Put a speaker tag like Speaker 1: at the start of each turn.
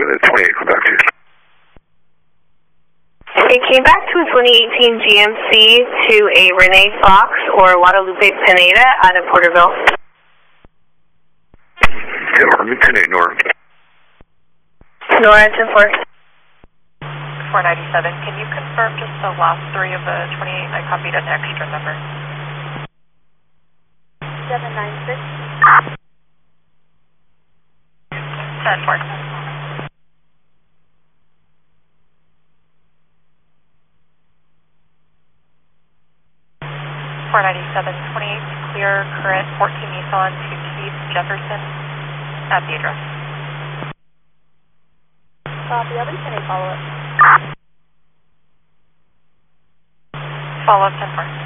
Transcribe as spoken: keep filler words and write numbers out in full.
Speaker 1: uh, twenty-eight, come back to you.
Speaker 2: It came back to a twenty eighteen G M C to a Renee Fox or Guadalupe Pineda out of Porterville.
Speaker 1: Yeah, Army ten eight, Nora.
Speaker 2: Nora, ten four.
Speaker 3: four ninety-seven, can you confirm just the last three of the twenty-eight? I copied an extra number.
Speaker 4: seven nine six.
Speaker 3: ten four. four ninety-seven, twenty-eight, clear current fourteen Nissan to Keith Jefferson at the address.
Speaker 4: Copy, I'll be sending follow-up.
Speaker 3: Follow up ten four.